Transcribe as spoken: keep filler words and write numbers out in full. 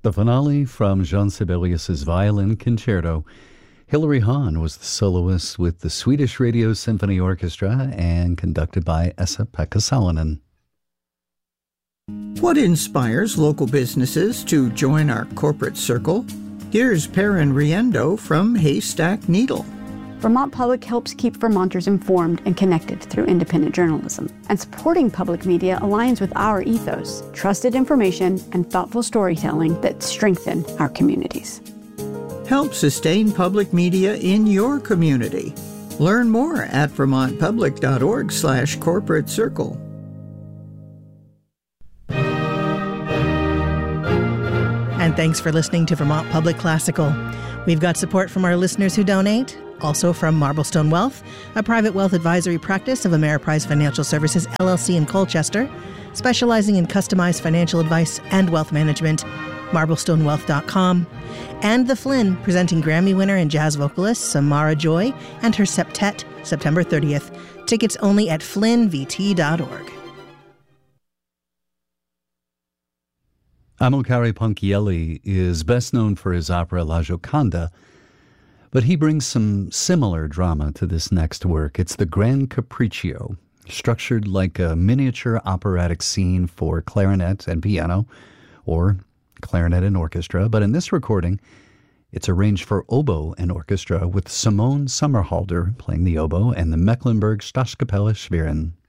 The finale from Jean Sibelius's Violin Concerto. Hilary Hahn was the soloist with the Swedish Radio Symphony Orchestra and conducted by Esa-Pekka Salonen. What inspires local businesses to join our corporate circle? Here's Perrin Riendo from Haystack Needle. Vermont Public helps keep Vermonters informed and connected through independent journalism. And supporting public media aligns with our ethos, trusted information and thoughtful storytelling that strengthen our communities. Help sustain public media in your community. Learn more at vermontpublic.org slash corporate circle. And thanks for listening to Vermont Public Classical. We've got support from our listeners who donate, also from Marblestone Wealth, a private wealth advisory practice of Ameriprise Financial Services, L L C in Colchester, specializing in customized financial advice and wealth management, marblestone wealth dot com, and The Flynn, presenting Grammy winner and jazz vocalist Samara Joy and her septet, September thirtieth. Tickets only at flynn v t dot org. Amilcare Ponchielli is best known for his opera La Gioconda, but he brings some similar drama to this next work. It's the Grand Capriccio, structured like a miniature operatic scene for clarinet and piano, or clarinet and orchestra, but in this recording, it's arranged for oboe and orchestra with Simone Sommerhalder playing the oboe and the Mecklenburg Staatskapelle Schwerin.